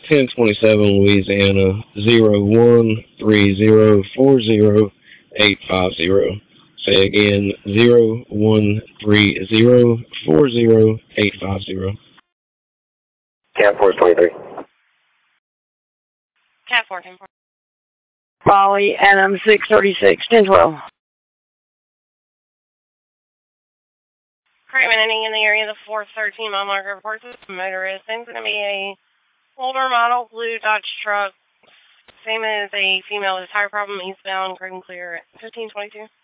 1027 Louisiana 013040 Say again 013040 Cat Force 23. Cat 4, 10 4. Raleigh, Adam 636, 1012. Craven ending in the area of the 413 mile marker reports this motorist. It's going to be a older model blue Dodge truck. Same as a female with a tire problem, eastbound, Craven clear at 1522.